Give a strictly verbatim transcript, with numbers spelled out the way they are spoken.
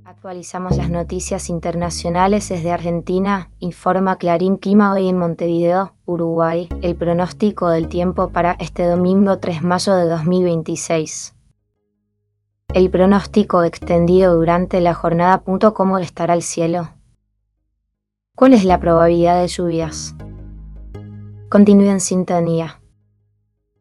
Actualizamos las noticias internacionales desde Argentina, informa Clarín Clima hoy en Montevideo, Uruguay, el pronóstico del tiempo para este domingo tres de mayo de dos mil veintiséis. El pronóstico extendido durante la jornada. ¿Cómo estará el cielo? ¿Cuál es la probabilidad de lluvias? Continúe en sintonía.